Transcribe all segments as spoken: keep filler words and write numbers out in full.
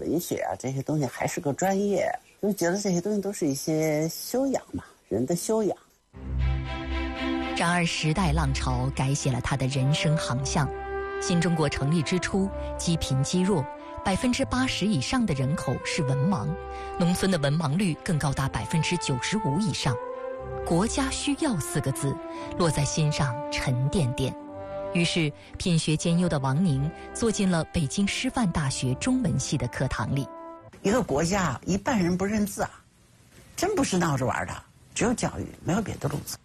文学啊这些东西还是个专业，就觉得这些东西都是一些修养嘛，人的修养。 然而时代浪潮改写了他的人生航向。新中国成立之初，积贫积弱，百分之八十以上的人口是文盲，农村的文盲率更高达百分之九十五以上。国家需要四个字落在心上沉甸甸。于是品学兼优的王宁坐进了北京师范大学中文系的课堂里。 一个国家一半人不认字啊，真不是闹着玩的，只有教育，没有别的路子。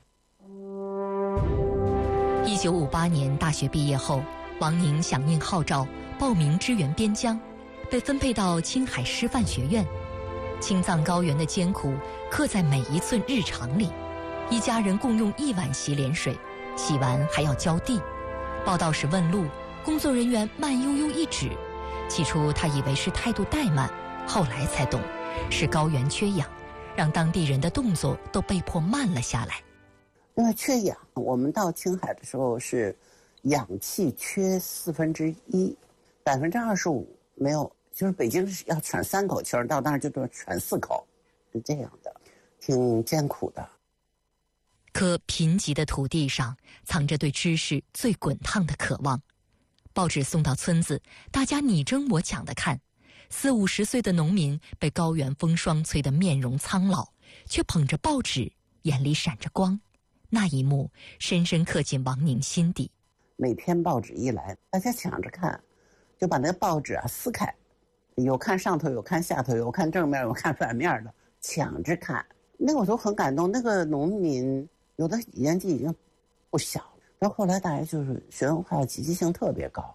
一九五八年大学毕业后，王宁响应号召报名支援边疆，被分配到青海师范学院。青藏高原的艰苦刻在每一寸日常里，一家人共用一碗洗脸水，洗完还要浇地。报到时问路，工作人员慢悠悠一指，起初他以为是态度怠慢，后来才懂，是高原缺氧，让当地人的动作都被迫慢了下来。 因为缺氧，我们到青海的时候是氧气缺四分之一，百分之二十五没有，就是北京是要喘三口气儿，到那儿就得喘四口，是这样的，挺艰苦的。 可贫瘠的土地上藏着对知识最滚烫的渴望。报纸送到村子，大家你争我抢的看，四五十岁的农民被高原风霜催得面容苍老，却捧着报纸，眼里闪着光。那一幕深深刻进王宁心底。 每天报纸一来，大家抢着看，就把那个报纸啊撕开，有看上头，有看下头，有看正面，有看反面的，抢着看。那个我都很感动。那个农民有的年纪已经不小，到后来大家就是学文化积极性特别高。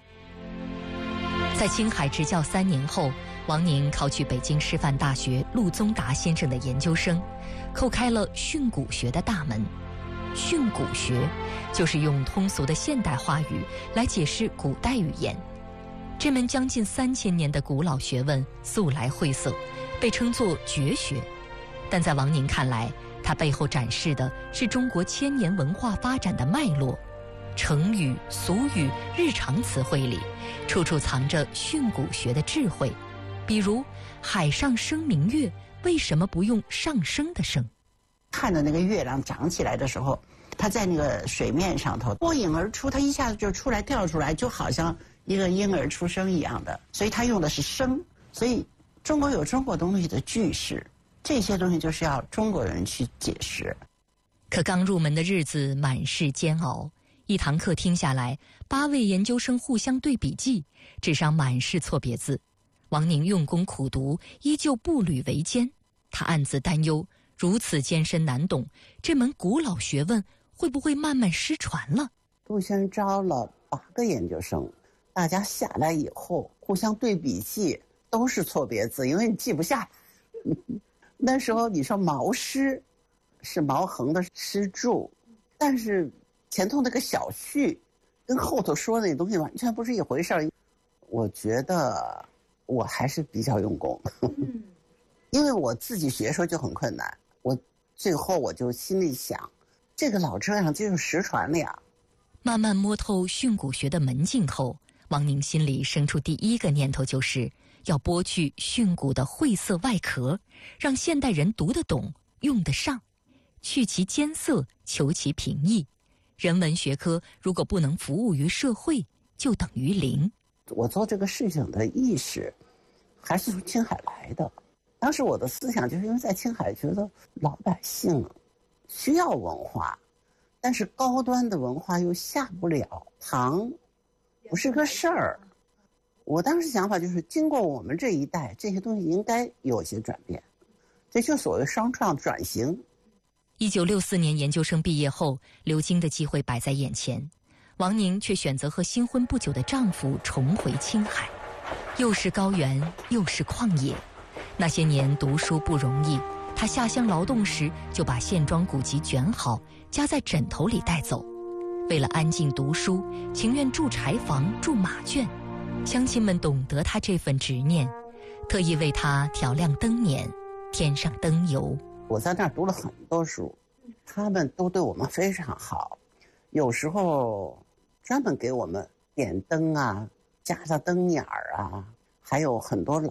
在青海执教三年后，王宁考取北京师范大学陆宗达先生的研究生，叩开了训诂学的大门。训诂学就是用通俗的现代话语来解释古代语言。这门将近三千年的古老学问素来晦涩，被称作绝学。但在王宁看来，它背后展示的是中国千年文化发展的脉络。成语、俗语、日常词汇里，处处藏着训诂学的智慧。比如海上生明月，为什么不用上升的升？ 看着那个月亮长起来的时候，它在那个水面上头脱颖而出，它一下子就出来跳出来，就好像一个婴儿出生一样的，所以它用的是升。所以中国有中国东西的句式，这些东西就是要中国人去解释。 可刚入门的日子满是煎熬，一堂课听下来，八位研究生互相对笔记，纸上满是错别字。王宁用功苦读，依旧步履维艰。他暗自担忧，如此艰深难懂，这门古老学问会不会慢慢失传了？ 杜先生招了八个研究生，大家下来以后互相对笔记，都是错别字，因为你记不下来。那时候你说毛诗是毛横的诗注，但是前头那个小序跟后头说的那东西完全不是一回事儿。我觉得我还是比较用功，因为我自己学的时候就很困难，我最后我就心里想，这个老这样就是实传了呀。 慢慢摸透训诂学的门径后，王宁心里生出第一个念头，就是要剥去训诂的晦涩外壳，让现代人读得懂、用得上，去其艰涩，求其平易。人文学科如果不能服务于社会，就等于零。 我做这个事情的意识还是从青海来的。当时我的思想就是因为在青海觉得老百姓需要文化，但是高端的文化又下不了堂，不是个事儿。我当时想法就是经过我们这一代，这些东西应该有些转变，这就所谓双创转型。 一九六四年研究生毕业后，留京的机会摆在眼前，王宁却选择和新婚不久的丈夫重回青海。又是高原，又是旷野。那些年读书不容易，她下乡劳动时就把线装古籍卷好，夹在枕头里带走。为了安静读书，情愿住柴房、住马圈。乡亲们懂得她这份执念，特意为她调亮灯辇，添上灯油。 我在那儿读了很多书，他们都对我们非常好，有时候专门给我们点灯啊，加上灯眼儿啊，还有很多老